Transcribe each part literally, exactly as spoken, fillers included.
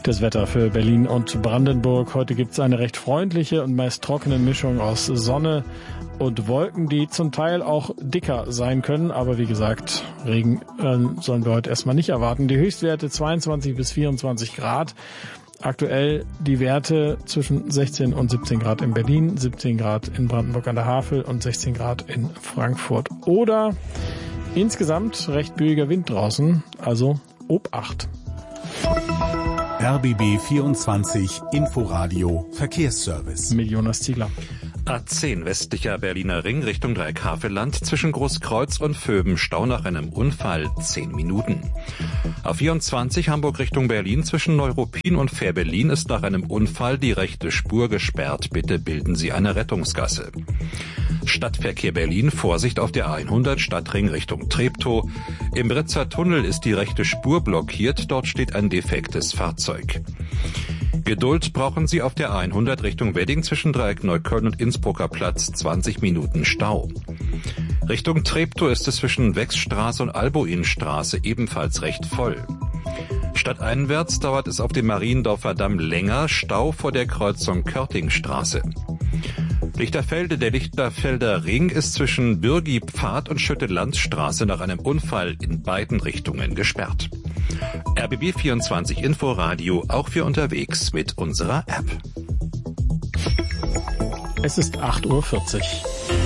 Das Wetter für Berlin und Brandenburg. Heute gibt es eine recht freundliche und meist trockene Mischung aus Sonne und Wolken, die zum Teil auch dicker sein können. Aber wie gesagt, Regen äh, sollen wir heute erstmal nicht erwarten. Die Höchstwerte zweiundzwanzig bis vierundzwanzig Grad. Aktuell die Werte zwischen sechzehn und siebzehn Grad in Berlin, siebzehn Grad in Brandenburg an der Havel und sechzehn Grad in Frankfurt. Oder insgesamt recht böiger Wind draußen, also Obacht. R B B vierundzwanzig Inforadio Verkehrsservice. Mit Jonas Ziegler. A zehn westlicher Berliner Ring Richtung Dreieckhavelland zwischen Großkreuz und Vöben Stau nach einem Unfall zehn Minuten. A vierundzwanzig Hamburg Richtung Berlin zwischen Neuruppin und Fährberlin ist nach einem Unfall die rechte Spur gesperrt. Bitte bilden Sie eine Rettungsgasse. Stadtverkehr Berlin, Vorsicht auf der A hundert Stadtring Richtung Treptow. Im Britzer Tunnel ist die rechte Spur blockiert, dort steht ein defektes Fahrzeug. Geduld brauchen Sie auf der A hundert Richtung Wedding zwischen Dreieck Neukölln und Innsbrucker Platz, zwanzig Minuten Stau. Richtung Treptow ist es zwischen Wechsstraße und Albuinstraße ebenfalls recht voll. Stadteinwärts dauert es auf dem Mariendorfer Damm länger, Stau vor der Kreuzung Körtingstraße. Lichterfelde, der Lichterfelder Ring ist zwischen Bürgi-Pfad und Schütte-Landstraße nach einem Unfall in beiden Richtungen gesperrt. R B B vierundzwanzig Inforadio auch für unterwegs mit unserer App. Es ist acht Uhr vierzig.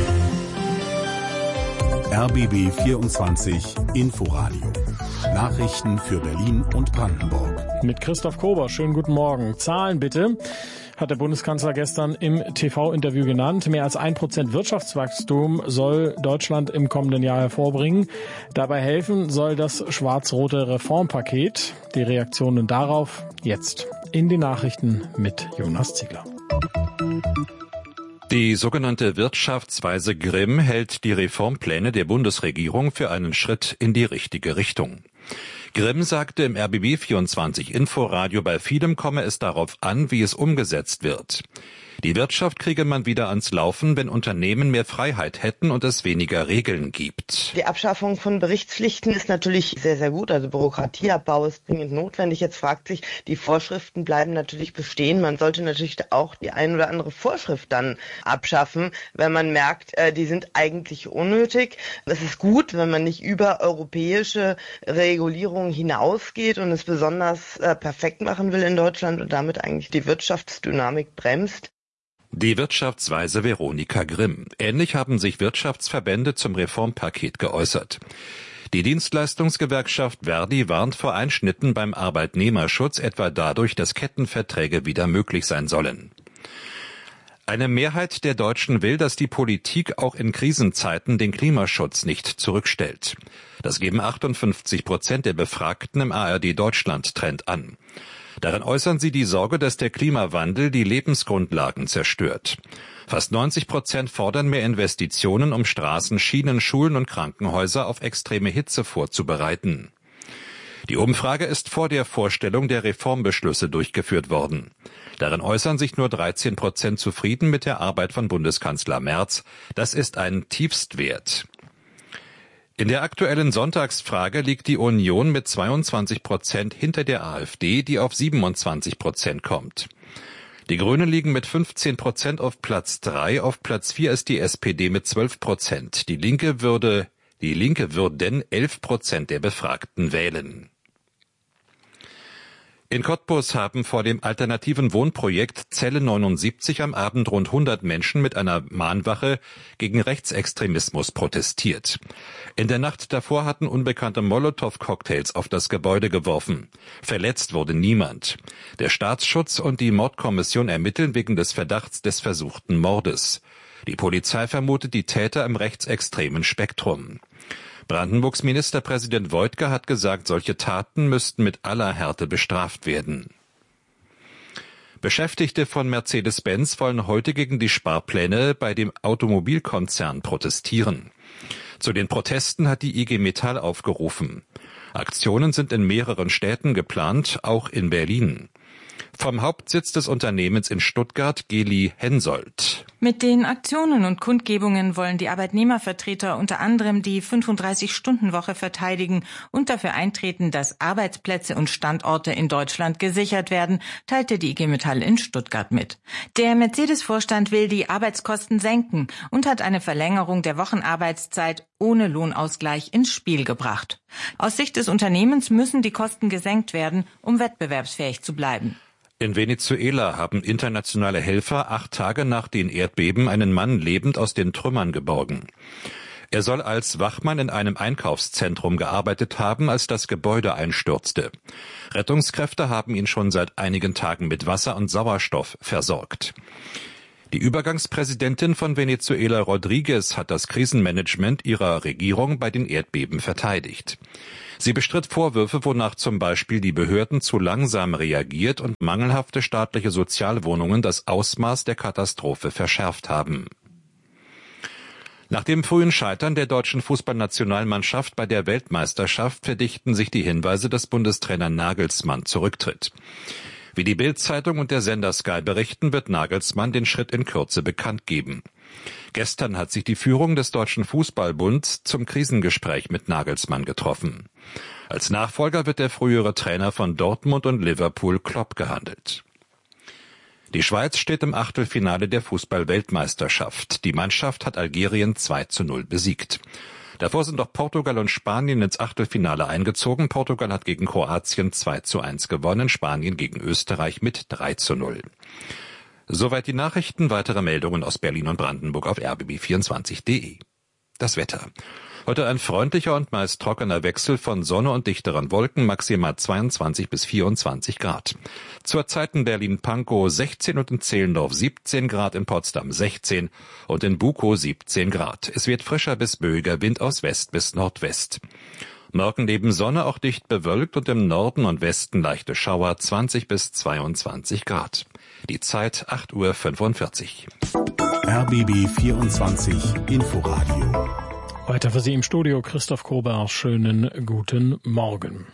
R B B vierundzwanzig Inforadio. Nachrichten für Berlin und Brandenburg. Mit Christoph Kober. Schönen guten Morgen. Zahlen bitte. Hat der Bundeskanzler gestern im T V-Interview genannt. Mehr als ein Prozent Wirtschaftswachstum soll Deutschland im kommenden Jahr hervorbringen. Dabei helfen soll das schwarz-rote Reformpaket. Die Reaktionen darauf jetzt in den Nachrichten mit Jonas Ziegler. Die sogenannte Wirtschaftsweise Grimm hält die Reformpläne der Bundesregierung für einen Schritt in die richtige Richtung. Grimm sagte im R B B vierundzwanzig Inforadio, bei vielem komme es darauf an, wie es umgesetzt wird. Die Wirtschaft kriege man wieder ans Laufen, wenn Unternehmen mehr Freiheit hätten und es weniger Regeln gibt. Die Abschaffung von Berichtspflichten ist natürlich sehr, sehr gut. Also Bürokratieabbau ist dringend notwendig. Jetzt fragt sich, die Vorschriften bleiben natürlich bestehen. Man sollte natürlich auch die ein oder andere Vorschrift dann abschaffen, wenn man merkt, die sind eigentlich unnötig. Es ist gut, wenn man nicht über europäische Regulierungen hinausgeht und es besonders perfekt machen will in Deutschland und damit eigentlich die Wirtschaftsdynamik bremst. Die Wirtschaftsweise Veronika Grimm. Ähnlich haben sich Wirtschaftsverbände zum Reformpaket geäußert. Die Dienstleistungsgewerkschaft Verdi warnt vor Einschnitten beim Arbeitnehmerschutz, etwa dadurch, dass Kettenverträge wieder möglich sein sollen. Eine Mehrheit der Deutschen will, dass die Politik auch in Krisenzeiten den Klimaschutz nicht zurückstellt. Das geben achtundfünfzig Prozent der Befragten im A R D-Deutschland-Trend an. Darin äußern sie die Sorge, dass der Klimawandel die Lebensgrundlagen zerstört. Fast neunzig Prozent fordern mehr Investitionen, um Straßen, Schienen, Schulen und Krankenhäuser auf extreme Hitze vorzubereiten. Die Umfrage ist vor der Vorstellung der Reformbeschlüsse durchgeführt worden. Darin äußern sich nur dreizehn Prozent zufrieden mit der Arbeit von Bundeskanzler Merz. Das ist ein Tiefstwert. In der aktuellen Sonntagsfrage liegt die Union mit zweiundzwanzig Prozent hinter der AfD, die auf siebenundzwanzig Prozent kommt. Die Grünen liegen mit fünfzehn Prozent auf Platz drei, auf Platz vier ist die S P D mit zwölf Prozent. Die Linke würde, die Linke würden elf Prozent der Befragten wählen. In Cottbus haben vor dem alternativen Wohnprojekt Zelle neunundsiebzig am Abend rund hundert Menschen mit einer Mahnwache gegen Rechtsextremismus protestiert. In der Nacht davor hatten Unbekannte Molotow-Cocktails auf das Gebäude geworfen. Verletzt wurde niemand. Der Staatsschutz und die Mordkommission ermitteln wegen des Verdachts des versuchten Mordes. Die Polizei vermutet die Täter im rechtsextremen Spektrum. Brandenburgs Ministerpräsident Woidke hat gesagt, solche Taten müssten mit aller Härte bestraft werden. Beschäftigte von Mercedes-Benz wollen heute gegen die Sparpläne bei dem Automobilkonzern protestieren. Zu den Protesten hat die I G Metall aufgerufen. Aktionen sind in mehreren Städten geplant, auch in Berlin. Vom Hauptsitz des Unternehmens in Stuttgart, Geli Hensoldt. Mit den Aktionen und Kundgebungen wollen die Arbeitnehmervertreter unter anderem die fünfunddreißig-Stunden-Woche verteidigen und dafür eintreten, dass Arbeitsplätze und Standorte in Deutschland gesichert werden, teilte die I G Metall in Stuttgart mit. Der Mercedes-Vorstand will die Arbeitskosten senken und hat eine Verlängerung der Wochenarbeitszeit ohne Lohnausgleich ins Spiel gebracht. Aus Sicht des Unternehmens müssen die Kosten gesenkt werden, um wettbewerbsfähig zu bleiben. In Venezuela haben internationale Helfer acht Tage nach den Erdbeben einen Mann lebend aus den Trümmern geborgen. Er soll als Wachmann in einem Einkaufszentrum gearbeitet haben, als das Gebäude einstürzte. Rettungskräfte haben ihn schon seit einigen Tagen mit Wasser und Sauerstoff versorgt. Die Übergangspräsidentin von Venezuela, Rodriguez, hat das Krisenmanagement ihrer Regierung bei den Erdbeben verteidigt. Sie bestritt Vorwürfe, wonach zum Beispiel die Behörden zu langsam reagiert und mangelhafte staatliche Sozialwohnungen das Ausmaß der Katastrophe verschärft haben. Nach dem frühen Scheitern der deutschen Fußballnationalmannschaft bei der Weltmeisterschaft verdichten sich die Hinweise, dass Bundestrainer Nagelsmann zurücktritt. Wie die Bild-Zeitung und der Sender Sky berichten, wird Nagelsmann den Schritt in Kürze bekannt geben. Gestern hat sich die Führung des Deutschen Fußballbunds zum Krisengespräch mit Nagelsmann getroffen. Als Nachfolger wird der frühere Trainer von Dortmund und Liverpool Klopp gehandelt. Die Schweiz steht im Achtelfinale der Fußball-Weltmeisterschaft. Die Mannschaft hat Algerien zwei zu null besiegt. Davor sind auch Portugal und Spanien ins Achtelfinale eingezogen. Portugal hat gegen Kroatien zwei zu eins gewonnen, Spanien gegen Österreich mit drei zu null. Soweit die Nachrichten. Weitere Meldungen aus Berlin und Brandenburg auf r b b vierundzwanzig punkt d e. Das Wetter. Heute ein freundlicher und meist trockener Wechsel von Sonne und dichteren Wolken, maximal zweiundzwanzig bis vierundzwanzig Grad. Zurzeit in Berlin-Pankow sechzehn und in Zehlendorf siebzehn Grad, in Potsdam sechzehn und in Bukow siebzehn Grad. Es wird frischer bis böiger Wind aus West bis Nordwest. Morgen neben Sonne auch dicht bewölkt und im Norden und Westen leichte Schauer, zwanzig bis zweiundzwanzig Grad. Die Zeit acht Uhr fünfundvierzig. R B B vierundzwanzig Inforadio. Weiter für Sie im Studio Christoph Kober. Schönen guten Morgen.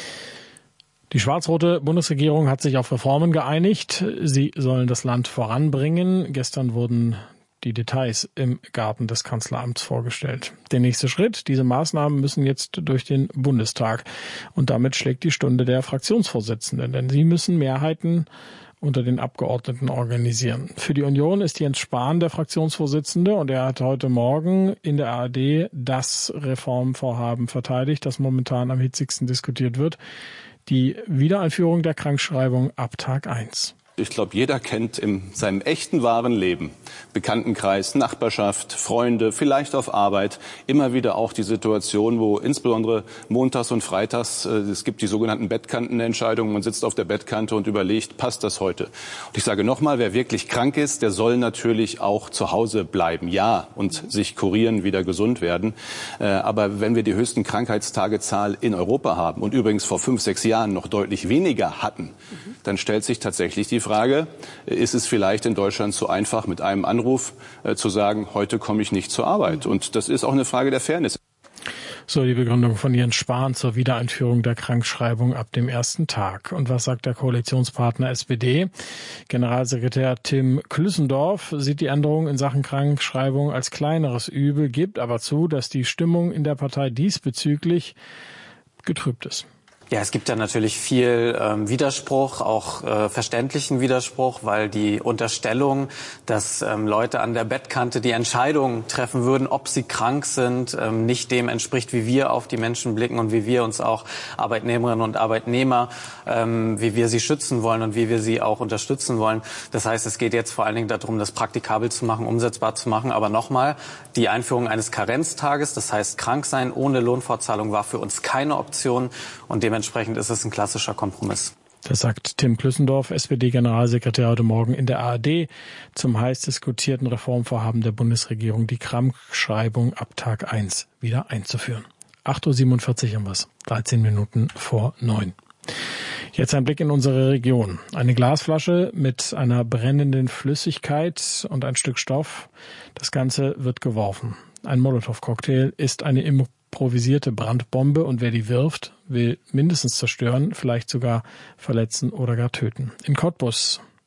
Die schwarz-rote Bundesregierung hat sich auf Reformen geeinigt. Sie sollen das Land voranbringen. Gestern wurden die Details im Garten des Kanzleramts vorgestellt. Der nächste Schritt, diese Maßnahmen müssen jetzt durch den Bundestag. Und damit schlägt die Stunde der Fraktionsvorsitzenden, denn sie müssen Mehrheiten unter den Abgeordneten organisieren. Für die Union ist Jens Spahn der Fraktionsvorsitzende und er hat heute Morgen in der A R D das Reformvorhaben verteidigt, das momentan am hitzigsten diskutiert wird, die Wiedereinführung der Krankschreibung ab Tag eins. Ich glaube, jeder kennt in seinem echten, wahren Leben, Bekanntenkreis, Nachbarschaft, Freunde, vielleicht auf Arbeit, immer wieder auch die Situation, wo insbesondere montags und freitags, äh, es gibt die sogenannten Bettkantenentscheidungen, man sitzt auf der Bettkante und überlegt, passt das heute? Und ich sage nochmal, wer wirklich krank ist, der soll natürlich auch zu Hause bleiben, ja, und sich kurieren, wieder gesund werden. Äh, aber wenn wir die höchsten Krankheitstagezahl in Europa haben und übrigens vor fünf, sechs Jahren noch deutlich weniger hatten, mhm. dann stellt sich tatsächlich die Frage, ist es vielleicht in Deutschland zu einfach, mit einem Anruf äh, zu sagen, heute komme ich nicht zur Arbeit? Und das ist auch eine Frage der Fairness. So die Begründung von Jens Spahn zur Wiedereinführung der Krankschreibung ab dem ersten Tag. Und was sagt der Koalitionspartner S P D? Generalsekretär Tim Klüssendorf sieht die Änderung in Sachen Krankschreibung als kleineres Übel, gibt aber zu, dass die Stimmung in der Partei diesbezüglich getrübt ist. Ja, es gibt ja natürlich viel ähm, Widerspruch, auch äh, verständlichen Widerspruch, weil die Unterstellung, dass ähm, Leute an der Bettkante die Entscheidung treffen würden, ob sie krank sind, ähm, nicht dem entspricht, wie wir auf die Menschen blicken und wie wir uns auch Arbeitnehmerinnen und Arbeitnehmer, ähm, wie wir sie schützen wollen und wie wir sie auch unterstützen wollen. Das heißt, es geht jetzt vor allen Dingen darum, das praktikabel zu machen, umsetzbar zu machen. Aber nochmal, die Einführung eines Karenztages, das heißt krank sein ohne Lohnfortzahlung, war für uns keine Option und dementsprechend Dementsprechend ist es ein klassischer Kompromiss. Das sagt Tim Klüssendorf, S P D-Generalsekretär, heute Morgen in der A R D zum heiß diskutierten Reformvorhaben der Bundesregierung, die Krankschreibung ab Tag eins wieder einzuführen. acht Uhr siebenundvierzig haben wir es, dreizehn Minuten vor neun. Jetzt ein Blick in unsere Region. Eine Glasflasche mit einer brennenden Flüssigkeit und ein Stück Stoff. Das Ganze wird geworfen. Ein Molotow-Cocktail ist eine improvisierte Brandbombe und wer die wirft, will mindestens zerstören, vielleicht sogar verletzen oder gar töten. In Cottbus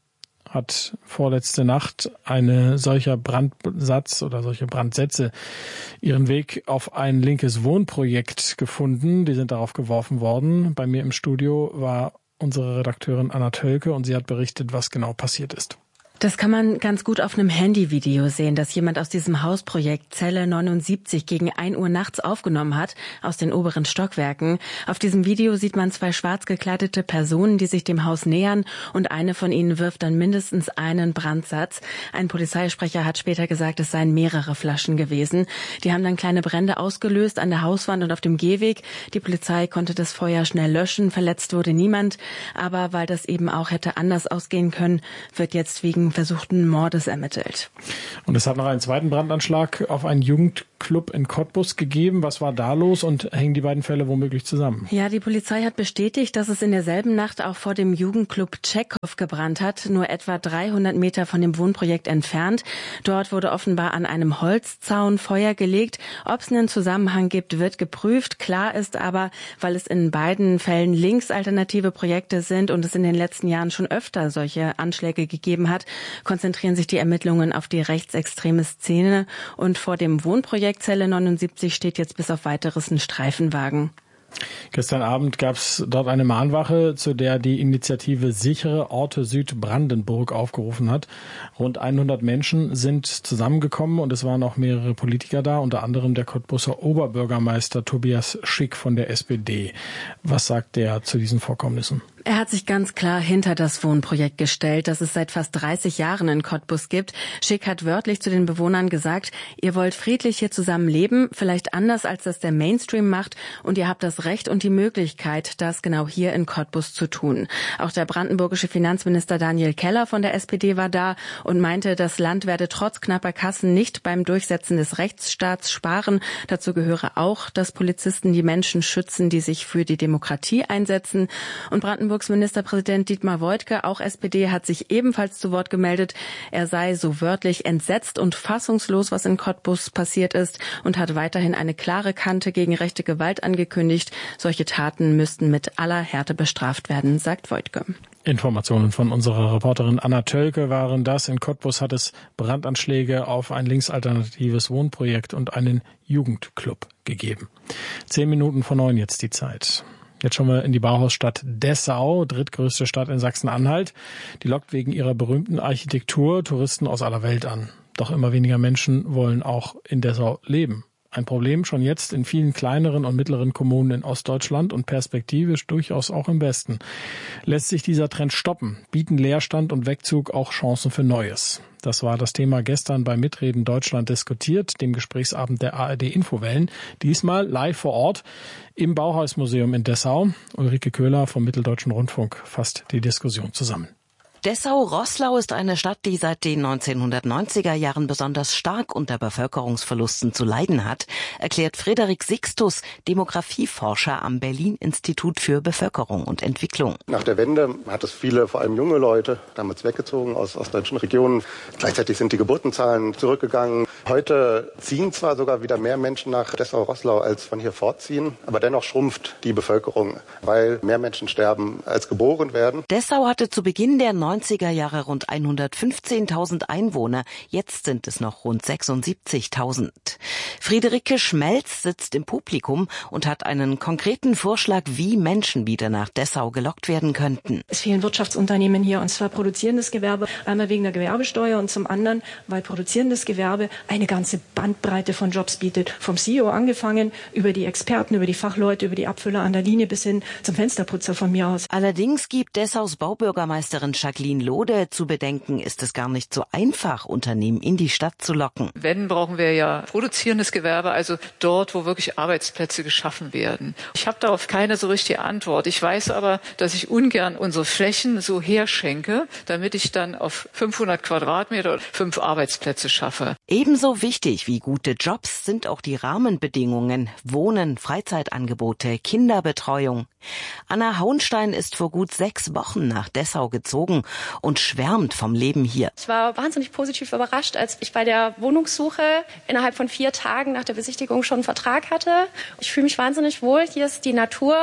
hat vorletzte Nacht eine solcher Brandsatz oder solche Brandsätze ihren Weg auf ein linkes Wohnprojekt gefunden. Die sind darauf geworfen worden. Bei mir im Studio war unsere Redakteurin Anna Tölke und sie hat berichtet, was genau passiert ist. Das kann man ganz gut auf einem Handyvideo sehen, das jemand aus diesem Hausprojekt Zelle neunundsiebzig gegen ein Uhr nachts aufgenommen hat, aus den oberen Stockwerken. Auf diesem Video sieht man zwei schwarz gekleidete Personen, die sich dem Haus nähern, und eine von ihnen wirft dann mindestens einen Brandsatz. Ein Polizeisprecher hat später gesagt, es seien mehrere Flaschen gewesen. Die haben dann kleine Brände ausgelöst an der Hauswand und auf dem Gehweg. Die Polizei konnte das Feuer schnell löschen, verletzt wurde niemand. Aber weil das eben auch hätte anders ausgehen können, wird jetzt wegen versuchten Mordes ermittelt. Und es hat noch einen zweiten Brandanschlag auf einen Jugendclub in Cottbus gegeben. Was war da los und hängen die beiden Fälle womöglich zusammen? Ja, die Polizei hat bestätigt, dass es in derselben Nacht auch vor dem Jugendclub Tschechow gebrannt hat, nur etwa dreihundert Meter von dem Wohnprojekt entfernt. Dort wurde offenbar an einem Holzzaun Feuer gelegt. Ob es einen Zusammenhang gibt, wird geprüft. Klar ist aber, weil es in beiden Fällen linksalternative Projekte sind und es in den letzten Jahren schon öfter solche Anschläge gegeben hat, konzentrieren sich die Ermittlungen auf die rechtsextreme Szene. Und vor dem Wohnprojekt Zelle neunundsiebzig steht jetzt bis auf weiteres ein Streifenwagen. Gestern Abend gab es dort eine Mahnwache, zu der die Initiative Sichere Orte Südbrandenburg aufgerufen hat. Rund hundert Menschen sind zusammengekommen und es waren auch mehrere Politiker da, unter anderem der Cottbuser Oberbürgermeister Tobias Schick von der S P D. Was sagt der zu diesen Vorkommnissen? Er hat sich ganz klar hinter das Wohnprojekt gestellt, das es seit fast dreißig Jahren in Cottbus gibt. Schick hat wörtlich zu den Bewohnern gesagt, ihr wollt friedlich hier zusammen leben, vielleicht anders als das der Mainstream macht, und ihr habt das Recht und die Möglichkeit, das genau hier in Cottbus zu tun. Auch der brandenburgische Finanzminister Daniel Keller von der S P D war da und meinte, das Land werde trotz knapper Kassen nicht beim Durchsetzen des Rechtsstaats sparen. Dazu gehöre auch, dass Polizisten die Menschen schützen, die sich für die Demokratie einsetzen. Und Brandenburgs Ministerpräsident Dietmar Woidke, auch S P D, hat sich ebenfalls zu Wort gemeldet. Er sei so wörtlich entsetzt und fassungslos, was in Cottbus passiert ist, und hat weiterhin eine klare Kante gegen rechte Gewalt angekündigt. Solche Taten müssten mit aller Härte bestraft werden, sagt Woidke. Informationen von unserer Reporterin Anna Tölke waren das. In Cottbus hat es Brandanschläge auf ein linksalternatives Wohnprojekt und einen Jugendclub gegeben. Zehn Minuten vor neun jetzt die Zeit. Jetzt schauen wir in die Bauhausstadt Dessau, drittgrößte Stadt in Sachsen-Anhalt. Die lockt wegen ihrer berühmten Architektur Touristen aus aller Welt an. Doch immer weniger Menschen wollen auch in Dessau leben. Ein Problem schon jetzt in vielen kleineren und mittleren Kommunen in Ostdeutschland und perspektivisch durchaus auch im Westen. Lässt sich dieser Trend stoppen? Bieten Leerstand und Wegzug auch Chancen für Neues? Das war das Thema gestern bei Mitreden Deutschland diskutiert, dem Gesprächsabend der A R D Infowellen. Diesmal live vor Ort im Bauhausmuseum in Dessau. Ulrike Köhler vom Mitteldeutschen Rundfunk fasst die Diskussion zusammen. Dessau-Roßlau ist eine Stadt, die seit den neunzehnhundertneunziger Jahren besonders stark unter Bevölkerungsverlusten zu leiden hat, erklärt Frederik Sixtus, Demografieforscher am Berlin-Institut für Bevölkerung und Entwicklung. Nach der Wende hat es viele, vor allem junge Leute, damals weggezogen aus ostdeutschen Regionen. Gleichzeitig sind die Geburtenzahlen zurückgegangen. Heute ziehen zwar sogar wieder mehr Menschen nach Dessau-Roßlau, als von hier fortziehen, aber dennoch schrumpft die Bevölkerung, weil mehr Menschen sterben, als geboren werden. Dessau hatte zu Beginn der neunziger Jahre rund hundertfünfzehntausend Einwohner. Jetzt sind es noch rund sechsundsiebzigtausend. Friederike Schmelz sitzt im Publikum und hat einen konkreten Vorschlag, wie Menschen wieder nach Dessau gelockt werden könnten. Es fehlen Wirtschaftsunternehmen hier, und zwar produzierendes Gewerbe, einmal wegen der Gewerbesteuer und zum anderen, weil produzierendes Gewerbe eine ganze Bandbreite von Jobs bietet. Vom C E O angefangen, über die Experten, über die Fachleute, über die Abfüller an der Linie bis hin zum Fensterputzer von mir aus. Allerdings gibt Dessaus Baubürgermeisterin Jacqueline Lode zu bedenken, ist es gar nicht so einfach, Unternehmen in die Stadt zu locken. Wenn, brauchen wir ja produzierendes Gewerbe, also dort, wo wirklich Arbeitsplätze geschaffen werden. Ich habe darauf keine so richtige Antwort. Ich weiß aber, dass ich ungern unsere Flächen so herschenke, damit ich dann auf fünfhundert Quadratmeter fünf Arbeitsplätze schaffe. Ebenso wichtig wie gute Jobs sind auch die Rahmenbedingungen. Wohnen, Freizeitangebote, Kinderbetreuung. Anna Hauenstein ist vor gut sechs Wochen nach Dessau gezogen und schwärmt vom Leben hier. Ich war wahnsinnig positiv überrascht, als ich bei der Wohnungssuche innerhalb von vier Tagen nach der Besichtigung schon einen Vertrag hatte. Ich fühle mich wahnsinnig wohl. Hier ist die Natur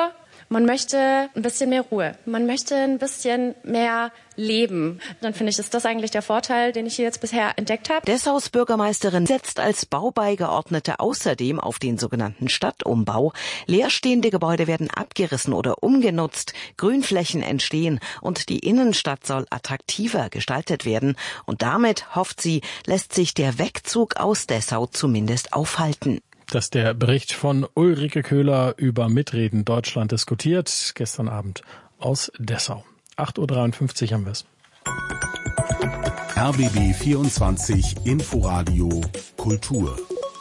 Man möchte ein bisschen mehr Ruhe. Man möchte ein bisschen mehr leben. Dann finde ich, ist das eigentlich der Vorteil, den ich hier jetzt bisher entdeckt habe. Dessaus Bürgermeisterin setzt als Baubeigeordnete außerdem auf den sogenannten Stadtumbau. Leerstehende Gebäude werden abgerissen oder umgenutzt, Grünflächen entstehen und die Innenstadt soll attraktiver gestaltet werden. Und damit, hofft sie, lässt sich der Wegzug aus Dessau zumindest aufhalten. Das ist der Bericht von Ulrike Köhler über Mitreden Deutschland diskutiert, gestern Abend aus Dessau. acht Uhr dreiundfünfzig haben wir es. R B B vierundzwanzig Inforadio Kultur.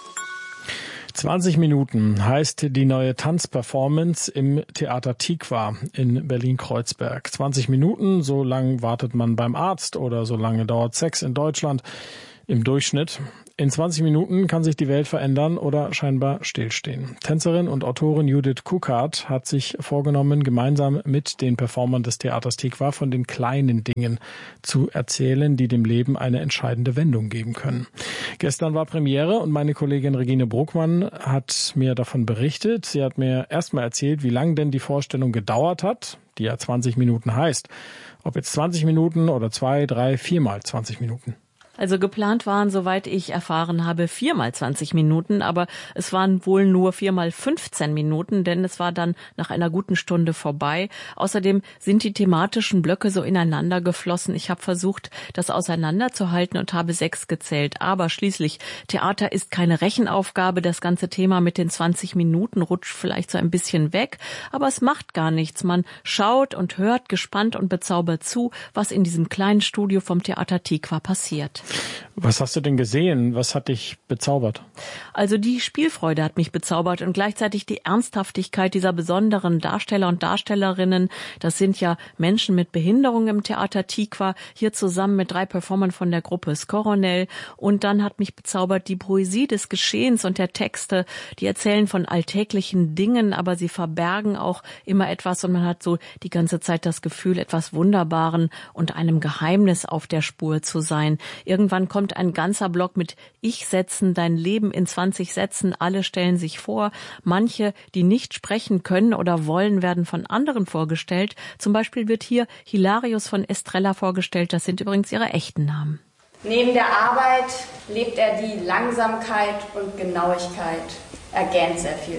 zwanzig Minuten heißt die neue Tanzperformance im Theater Tikva in Berlin-Kreuzberg. zwanzig Minuten, so lang wartet man beim Arzt oder so lange dauert Sex in Deutschland im Durchschnitt. In zwanzig Minuten kann sich die Welt verändern oder scheinbar stillstehen. Tänzerin und Autorin Judith Kuckhardt hat sich vorgenommen, gemeinsam mit den Performern des Theaters Tikva von den kleinen Dingen zu erzählen, die dem Leben eine entscheidende Wendung geben können. Gestern war Premiere und meine Kollegin Regine Bruckmann hat mir davon berichtet. Sie hat mir erstmal erzählt, wie lang denn die Vorstellung gedauert hat, die ja zwanzig Minuten heißt. Ob jetzt zwanzig Minuten oder zwei, drei, viermal zwanzig Minuten. Also geplant waren, soweit ich erfahren habe, viermal zwanzig Minuten, aber es waren wohl nur viermal fünfzehn Minuten, denn es war dann nach einer guten Stunde vorbei. Außerdem sind die thematischen Blöcke so ineinander geflossen. Ich habe versucht, das auseinanderzuhalten und habe sechs gezählt. Aber schließlich, Theater ist keine Rechenaufgabe. Das ganze Thema mit den zwanzig Minuten rutscht vielleicht so ein bisschen weg, aber es macht gar nichts. Man schaut und hört gespannt und bezaubert zu, was in diesem kleinen Studio vom Theater Tikva passiert. Was hast du denn gesehen? Was hat dich bezaubert? Also die Spielfreude hat mich bezaubert und gleichzeitig die Ernsthaftigkeit dieser besonderen Darsteller und Darstellerinnen. Das sind ja Menschen mit Behinderung im Theater Tikva, hier zusammen mit drei Performern von der Gruppe Skoronel. Und dann hat mich bezaubert die Poesie des Geschehens und der Texte. Die erzählen von alltäglichen Dingen, aber sie verbergen auch immer etwas und man hat so die ganze Zeit das Gefühl, etwas Wunderbaren und einem Geheimnis auf der Spur zu sein. Irgendwann kommt ein ganzer Block mit Ich-Sätzen, dein Leben in zwanzig Sätzen. Alle stellen sich vor. Manche, die nicht sprechen können oder wollen, werden von anderen vorgestellt. Zum Beispiel wird hier Hilarius von Estrella vorgestellt. Das sind übrigens ihre echten Namen. Neben der Arbeit lebt er die Langsamkeit und Genauigkeit. Er gähnt sehr viel.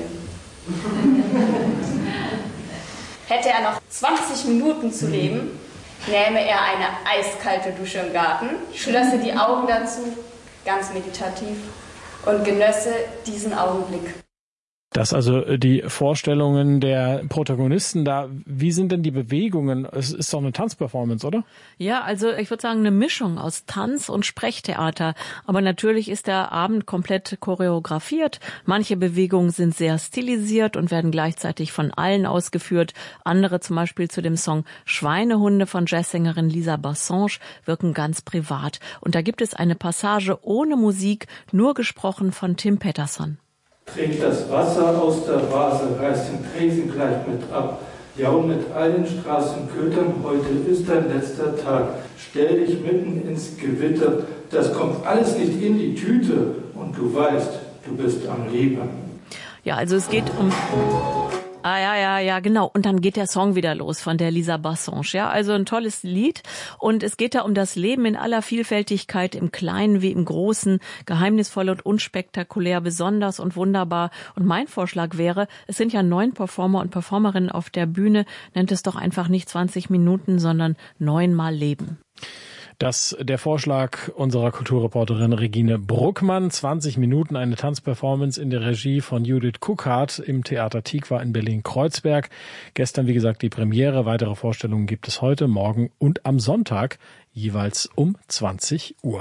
Hätte er noch zwanzig Minuten zu leben, nähme er eine eiskalte Dusche im Garten, schlösse die Augen dazu, ganz meditativ, und genösse diesen Augenblick. Das also die Vorstellungen der Protagonisten da. Wie sind denn die Bewegungen? Es ist doch eine Tanzperformance, oder? Ja, also ich würde sagen eine Mischung aus Tanz und Sprechtheater. Aber natürlich ist der Abend komplett choreografiert. Manche Bewegungen sind sehr stilisiert und werden gleichzeitig von allen ausgeführt. Andere, zum Beispiel zu dem Song Schweinehunde von Jazzsängerin Lisa Bassange, wirken ganz privat. Und da gibt es eine Passage ohne Musik, nur gesprochen von Tim Petterson. Trägt das Wasser aus der Vase, reißt den Tresen gleich mit ab. Ja, und mit allen Straßenkötern, heute ist dein letzter Tag. Stell dich mitten ins Gewitter, das kommt alles nicht in die Tüte. Und du weißt, du bist am Leben. Ja, also es geht um... Ah, ja, ja, ja, genau. Und dann geht der Song wieder los von der Lisa Bassange. Ja, also ein tolles Lied. Und es geht da um das Leben in aller Vielfältigkeit, im Kleinen wie im Großen, geheimnisvoll und unspektakulär, besonders und wunderbar. Und mein Vorschlag wäre, es sind ja neun Performer und Performerinnen auf der Bühne, nennt es doch einfach nicht zwanzig Minuten, sondern neunmal Leben. Das der Vorschlag unserer Kulturreporterin Regine Bruckmann. zwanzig Minuten eine Tanzperformance in der Regie von Judith Kuckhardt im Theater Tikva in Berlin-Kreuzberg. Gestern, wie gesagt, die Premiere. Weitere Vorstellungen gibt es heute, morgen und am Sonntag jeweils um zwanzig Uhr.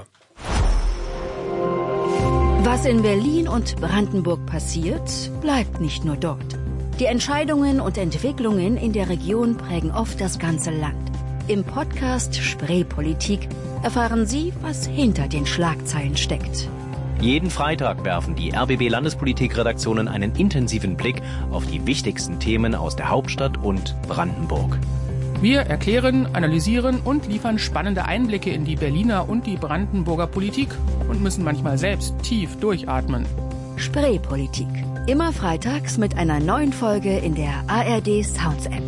Was in Berlin und Brandenburg passiert, bleibt nicht nur dort. Die Entscheidungen und Entwicklungen in der Region prägen oft das ganze Land. Im Podcast Spreepolitik erfahren Sie, was hinter den Schlagzeilen steckt. Jeden Freitag werfen die R B B-Landespolitik-Redaktionen einen intensiven Blick auf die wichtigsten Themen aus der Hauptstadt und Brandenburg. Wir erklären, analysieren und liefern spannende Einblicke in die Berliner und die Brandenburger Politik und müssen manchmal selbst tief durchatmen. Spreepolitik. Immer freitags mit einer neuen Folge in der A R D Sounds App.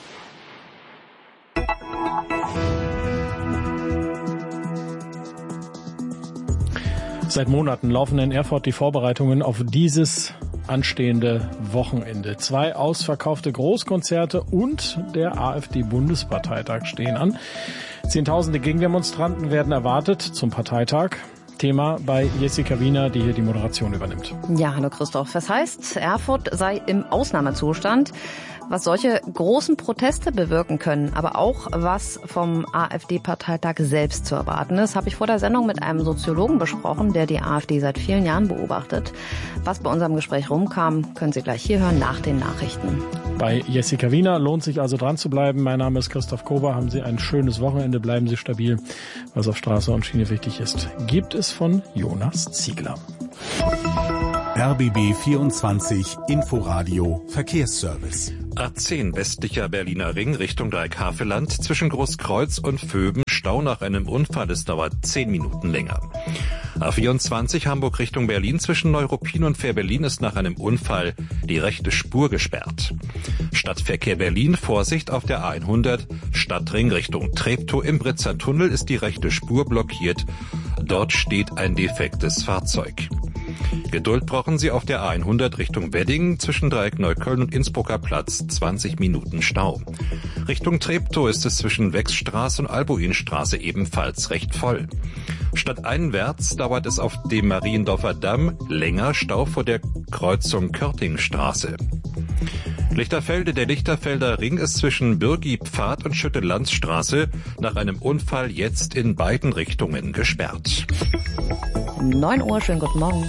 Seit Monaten laufen in Erfurt die Vorbereitungen auf dieses anstehende Wochenende. Zwei ausverkaufte Großkonzerte und der AfD-Bundesparteitag stehen an. Zehntausende Gegendemonstranten werden erwartet zum Parteitag. Thema bei Jessica Wiener, die hier die Moderation übernimmt. Ja, hallo Christoph. Das heißt, Erfurt sei im Ausnahmezustand, was solche großen Proteste bewirken können, aber auch was vom AfD-Parteitag selbst zu erwarten ist, habe ich vor der Sendung mit einem Soziologen besprochen, der die AfD seit vielen Jahren beobachtet. Was bei unserem Gespräch rumkam, können Sie gleich hier hören nach den Nachrichten. Bei Jessica Wiener lohnt sich also dran zu bleiben. Mein Name ist Christoph Kober. Haben Sie ein schönes Wochenende, bleiben Sie stabil. Was auf Straße und Schiene wichtig ist, gibt es von Jonas Ziegler. R B B vierundzwanzig Inforadio Verkehrsservice. A zehn westlicher Berliner Ring Richtung Dreieckhaveland zwischen Großkreuz und Vöben Stau nach einem Unfall. Es dauert zehn Minuten länger. A vierundzwanzig Hamburg Richtung Berlin zwischen Neuruppin und Fährberlin ist nach einem Unfall die rechte Spur gesperrt. Stadtverkehr Berlin, Vorsicht auf der A hundert Stadtring Richtung Treptow. Im Britzer Tunnel ist die rechte Spur blockiert. Dort steht ein defektes Fahrzeug. Geduld brauchen Sie auf der A hundert Richtung Wedding zwischen Dreieck Neukölln und Innsbrucker Platz, zwanzig Minuten Stau. Richtung Treptow ist es zwischen Wechsstraße und Albuinstraße ebenfalls recht voll. Stadteinwärts dauert es auf dem Mariendorfer Damm länger, Stau vor der Kreuzung Körtingstraße. Lichterfelde, der Lichterfelder Ring ist zwischen Bürgi-Pfad und Schütte-Landstraße nach einem Unfall jetzt in beiden Richtungen gesperrt. neun Uhr, schönen guten Morgen.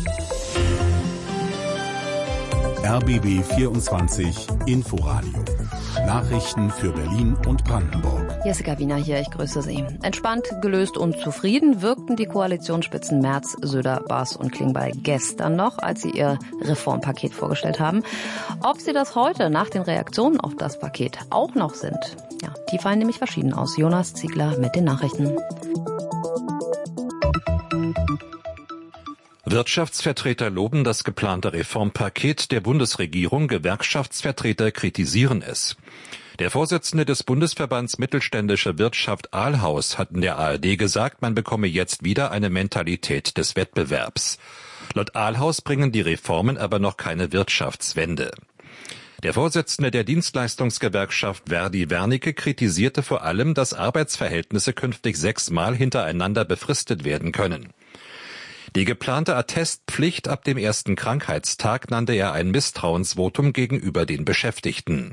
R B B vierundzwanzig Inforadio. Nachrichten für Berlin und Brandenburg. Jessica Wiener hier, ich grüße Sie. Entspannt, gelöst und zufrieden wirkten die Koalitionsspitzen Merz, Söder, Baas und Klingbeil gestern noch, als sie ihr Reformpaket vorgestellt haben. Ob sie das heute nach den Reaktionen auf das Paket auch noch sind, ja, die fallen nämlich verschieden aus. Jonas Ziegler mit den Nachrichten. Wirtschaftsvertreter loben das geplante Reformpaket der Bundesregierung, Gewerkschaftsvertreter kritisieren es. Der Vorsitzende des Bundesverbands Mittelständische Wirtschaft Ahlhaus hat in der A R D gesagt, man bekomme jetzt wieder eine Mentalität des Wettbewerbs. Laut Ahlhaus bringen die Reformen aber noch keine Wirtschaftswende. Der Vorsitzende der Dienstleistungsgewerkschaft Verdi Wernicke kritisierte vor allem, dass Arbeitsverhältnisse künftig sechsmal hintereinander befristet werden können. Die geplante Attestpflicht ab dem ersten Krankheitstag nannte er ein Misstrauensvotum gegenüber den Beschäftigten.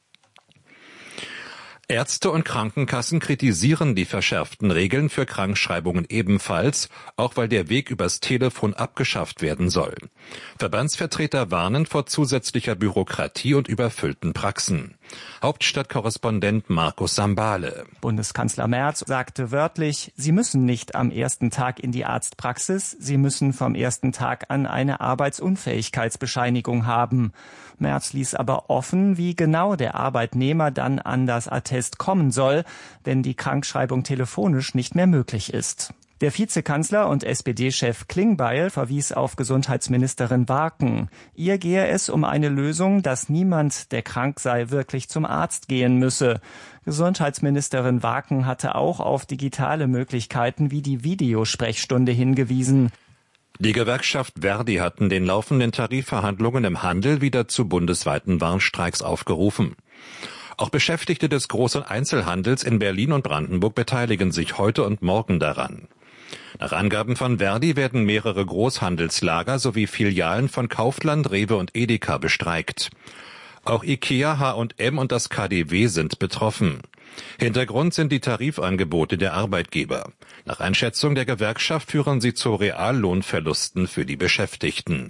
Ärzte und Krankenkassen kritisieren die verschärften Regeln für Krankschreibungen ebenfalls, auch weil der Weg übers Telefon abgeschafft werden soll. Verbandsvertreter warnen vor zusätzlicher Bürokratie und überfüllten Praxen. Hauptstadtkorrespondent Markus Sambale. Bundeskanzler Merz sagte wörtlich, Sie müssen nicht am ersten Tag in die Arztpraxis, Sie müssen vom ersten Tag an eine Arbeitsunfähigkeitsbescheinigung haben. Merz ließ aber offen, wie genau der Arbeitnehmer dann an das Attest kommen soll, wenn die Krankschreibung telefonisch nicht mehr möglich ist. Der Vizekanzler und S P D-Chef Klingbeil verwies auf Gesundheitsministerin Warken. Ihr gehe es um eine Lösung, dass niemand, der krank sei, wirklich zum Arzt gehen müsse. Gesundheitsministerin Warken hatte auch auf digitale Möglichkeiten wie die Videosprechstunde hingewiesen. Die Gewerkschaft Verdi hatten den laufenden Tarifverhandlungen im Handel wieder zu bundesweiten Warnstreiks aufgerufen. Auch Beschäftigte des Groß- und Einzelhandels in Berlin und Brandenburg beteiligen sich heute und morgen daran. Nach Angaben von Verdi werden mehrere Großhandelslager sowie Filialen von Kaufland, Rewe und Edeka bestreikt. Auch IKEA, H und M und das K D W sind betroffen. Hintergrund sind die Tarifangebote der Arbeitgeber. Nach Einschätzung der Gewerkschaft führen sie zu Reallohnverlusten für die Beschäftigten.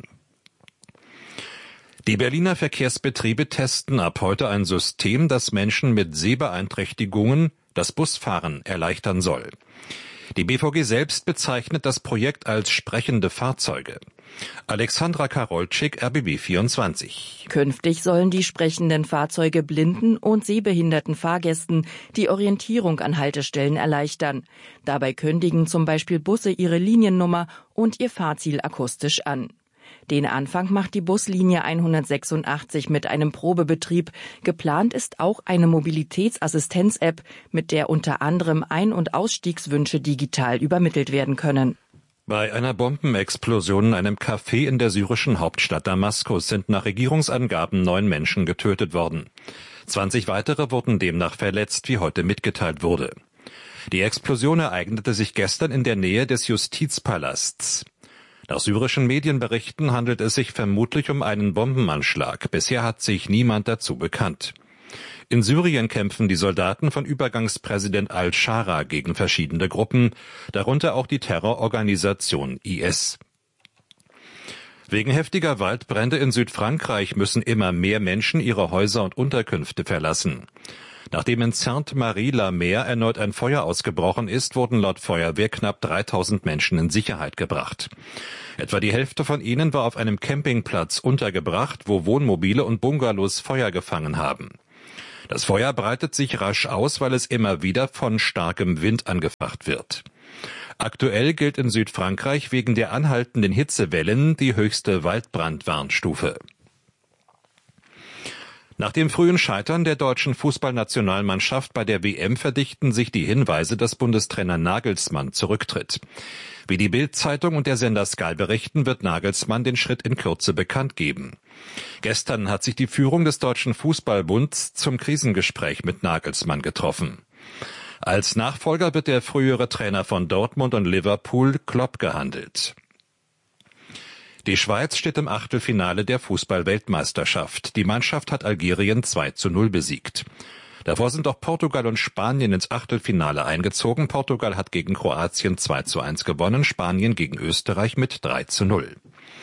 Die Berliner Verkehrsbetriebe testen ab heute ein System, das Menschen mit Sehbeeinträchtigungen das Busfahren erleichtern soll. Die B V G selbst bezeichnet das Projekt als sprechende Fahrzeuge. Alexandra Karolczyk, R B B vierundzwanzig. Künftig sollen die sprechenden Fahrzeuge blinden und sehbehinderten Fahrgästen die Orientierung an Haltestellen erleichtern. Dabei kündigen zum Beispiel Busse ihre Liniennummer und ihr Fahrziel akustisch an. Den Anfang macht die Buslinie hundertsechsundachtzig mit einem Probebetrieb. Geplant ist auch eine Mobilitätsassistenz-App, mit der unter anderem Ein- und Ausstiegswünsche digital übermittelt werden können. Bei einer Bombenexplosion in einem Café in der syrischen Hauptstadt Damaskus sind nach Regierungsangaben neun Menschen getötet worden. zwanzig weitere wurden demnach verletzt, wie heute mitgeteilt wurde. Die Explosion ereignete sich gestern in der Nähe des Justizpalasts. Nach syrischen Medienberichten handelt es sich vermutlich um einen Bombenanschlag. Bisher hat sich niemand dazu bekannt. In Syrien kämpfen die Soldaten von Übergangspräsident al-Shara gegen verschiedene Gruppen, darunter auch die Terrororganisation I S. Wegen heftiger Waldbrände in Südfrankreich müssen immer mehr Menschen ihre Häuser und Unterkünfte verlassen. Nachdem in Sainte-Marie-la-Mer erneut ein Feuer ausgebrochen ist, wurden laut Feuerwehr knapp dreitausend Menschen in Sicherheit gebracht. Etwa die Hälfte von ihnen war auf einem Campingplatz untergebracht, wo Wohnmobile und Bungalows Feuer gefangen haben. Das Feuer breitet sich rasch aus, weil es immer wieder von starkem Wind angefacht wird. Aktuell gilt in Südfrankreich wegen der anhaltenden Hitzewellen die höchste Waldbrandwarnstufe. Nach dem frühen Scheitern der deutschen Fußballnationalmannschaft bei der W M verdichten sich die Hinweise, dass Bundestrainer Nagelsmann zurücktritt. Wie die Bild-Zeitung und der Sender Sky berichten, wird Nagelsmann den Schritt in Kürze bekannt geben. Gestern hat sich die Führung des Deutschen Fußballbunds zum Krisengespräch mit Nagelsmann getroffen. Als Nachfolger wird der frühere Trainer von Dortmund und Liverpool, Klopp, gehandelt. Die Schweiz steht im Achtelfinale der Fußball-Weltmeisterschaft. Die Mannschaft hat Algerien zwei zu null besiegt. Davor sind auch Portugal und Spanien ins Achtelfinale eingezogen. Portugal hat gegen Kroatien zwei zu eins gewonnen, Spanien gegen Österreich mit drei zu null.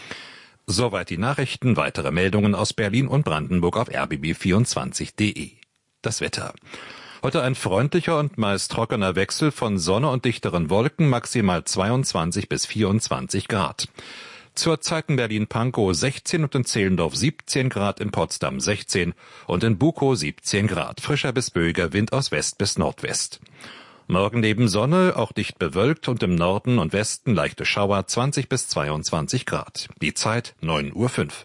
Soweit die Nachrichten. Weitere Meldungen aus Berlin und Brandenburg auf r b b vierundzwanzig punkt d e. Das Wetter. Heute ein freundlicher und meist trockener Wechsel von Sonne und dichteren Wolken, maximal zweiundzwanzig bis vierundzwanzig Grad. Zurzeit in Berlin-Pankow sechzehn und in Zehlendorf siebzehn Grad, in Potsdam sechzehn und in Bukow siebzehn Grad. Frischer bis böiger Wind aus West bis Nordwest. Morgen neben Sonne, auch dicht bewölkt und im Norden und Westen leichte Schauer, zwanzig bis zweiundzwanzig Grad. Die Zeit neun Uhr fünf.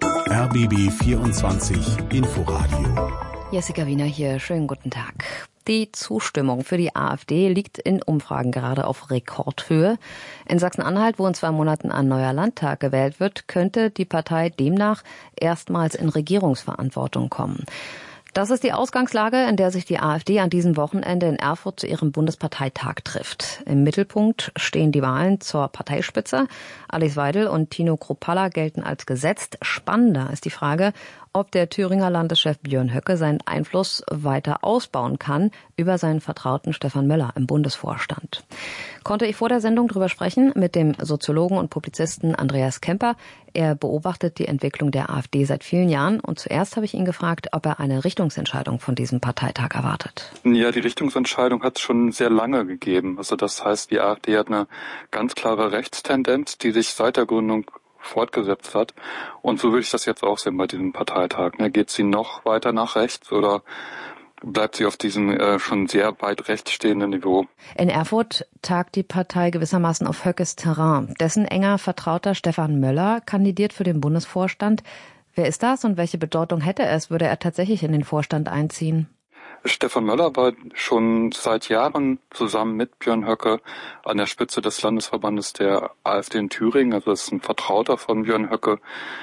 R B B vierundzwanzig Inforadio. Jessica Wiener hier, schönen guten Tag. Die Zustimmung für die AfD liegt in Umfragen gerade auf Rekordhöhe. In Sachsen-Anhalt, wo in zwei Monaten ein neuer Landtag gewählt wird, könnte die Partei demnach erstmals in Regierungsverantwortung kommen. Das ist die Ausgangslage, in der sich die AfD an diesem Wochenende in Erfurt zu ihrem Bundesparteitag trifft. Im Mittelpunkt stehen die Wahlen zur Parteispitze. Alice Weidel und Tino Kruppalla gelten als gesetzt. Spannender ist die Frage, ob der Thüringer Landeschef Björn Höcke seinen Einfluss weiter ausbauen kann über seinen Vertrauten Stefan Möller im Bundesvorstand. Konnte ich vor der Sendung darüber sprechen mit dem Soziologen und Publizisten Andreas Kemper. Er beobachtet die Entwicklung der AfD seit vielen Jahren und zuerst habe ich ihn gefragt, ob er eine Richtungsentscheidung von diesem Parteitag erwartet. Ja, die Richtungsentscheidung hat es schon sehr lange gegeben. Also das heißt, die AfD hat eine ganz klare Rechtstendenz, die sich seit der Gründung fortgesetzt hat. Und so würde ich das jetzt auch sehen bei diesem Parteitag. Geht sie noch weiter nach rechts oder bleibt sie auf diesem äh, schon sehr weit rechts stehenden Niveau? In Erfurt tagt die Partei gewissermaßen auf Höckes Terrain. Dessen enger Vertrauter Stefan Möller kandidiert für den Bundesvorstand. Wer ist das und welche Bedeutung hätte es, würde er tatsächlich in den Vorstand einziehen? Stefan Möller war schon seit Jahren zusammen mit Björn Höcke an der Spitze des Landesverbandes der AfD in Thüringen. Also ist ein Vertrauter von Björn Höcke.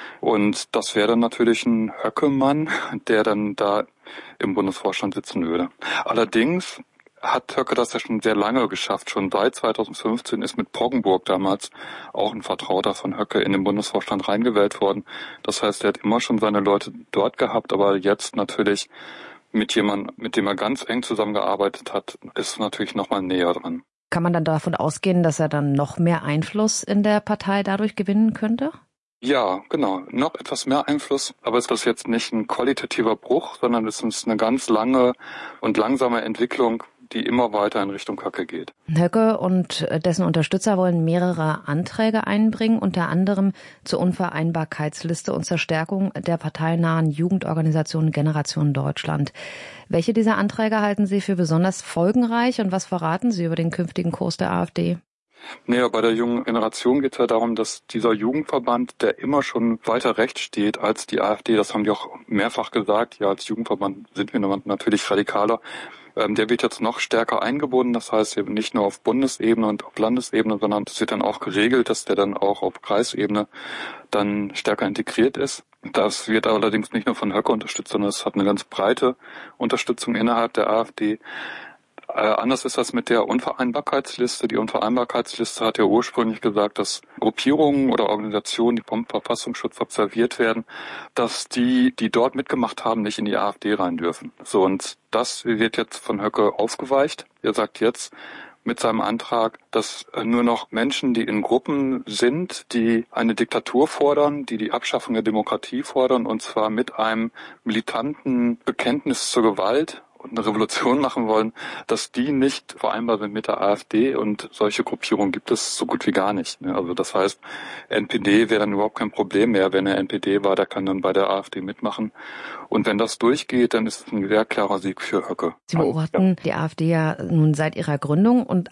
Und das wäre dann natürlich ein Höcke-Mann, der dann da im Bundesvorstand sitzen würde. Allerdings hat Höcke das ja schon sehr lange geschafft. Schon seit zweitausendfünfzehn ist mit Poggenburg damals auch ein Vertrauter von Höcke in den Bundesvorstand reingewählt worden. Das heißt, er hat immer schon seine Leute dort gehabt, aber jetzt natürlich mit jemandem, mit dem er ganz eng zusammengearbeitet hat, ist natürlich nochmal näher dran. Kann man dann davon ausgehen, dass er dann noch mehr Einfluss in der Partei dadurch gewinnen könnte? Ja, genau. Noch etwas mehr Einfluss. Aber ist das jetzt nicht ein qualitativer Bruch, sondern es ist eine ganz lange und langsame Entwicklung, die immer weiter in Richtung Höcke geht. Höcke und dessen Unterstützer wollen mehrere Anträge einbringen, unter anderem zur Unvereinbarkeitsliste und zur Stärkung der parteinahen Jugendorganisation Generation Deutschland. Welche dieser Anträge halten Sie für besonders folgenreich und was verraten Sie über den künftigen Kurs der AfD? Naja, bei der jungen Generation geht es ja darum, dass dieser Jugendverband, der immer schon weiter rechts steht als die AfD, das haben die auch mehrfach gesagt, ja, als Jugendverband sind wir natürlich radikaler, ähm, der wird jetzt noch stärker eingebunden, das heißt eben nicht nur auf Bundesebene und auf Landesebene, sondern es wird dann auch geregelt, dass der dann auch auf Kreisebene dann stärker integriert ist. Das wird allerdings nicht nur von Höcke unterstützt, sondern es hat eine ganz breite Unterstützung innerhalb der AfD. Äh, anders ist das mit der Unvereinbarkeitsliste. Die Unvereinbarkeitsliste hat ja ursprünglich gesagt, dass Gruppierungen oder Organisationen, die vom Verfassungsschutz observiert werden, dass die, die dort mitgemacht haben, nicht in die AfD rein dürfen. So, und das wird jetzt von Höcke aufgeweicht. Er sagt jetzt mit seinem Antrag, dass nur noch Menschen, die in Gruppen sind, die eine Diktatur fordern, die die Abschaffung der Demokratie fordern, und zwar mit einem militanten Bekenntnis zur Gewalt und eine Revolution machen wollen, dass die nicht vereinbar sind mit der AfD, und solche Gruppierungen gibt es so gut wie gar nicht. Also das heißt, N P D wäre dann überhaupt kein Problem mehr. Wenn er N P D war, der kann dann bei der AfD mitmachen. Und wenn das durchgeht, dann ist es ein sehr klarer Sieg für Höcke. Sie beobachten die AfD ja nun seit ihrer Gründung und